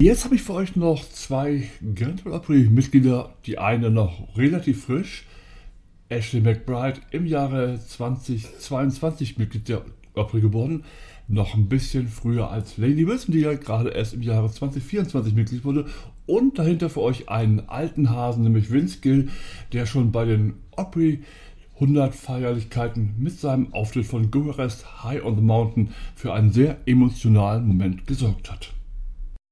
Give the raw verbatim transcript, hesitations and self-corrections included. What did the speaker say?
Jetzt habe ich für euch noch zwei Grand Ole Opry-Mitglieder, die eine noch relativ frisch, Ashley McBryde, im Jahre zweitausendzweiundzwanzig Mitglied der Opry geworden, noch ein bisschen früher als Lainey Wilson, die ja gerade erst im Jahre zweitausendvierundzwanzig Mitglied wurde, und dahinter für euch einen alten Hasen, nämlich Vince Gill, der schon bei den Opry hundert Feierlichkeiten mit seinem Auftritt von Go West High on the Mountain für einen sehr emotionalen Moment gesorgt hat.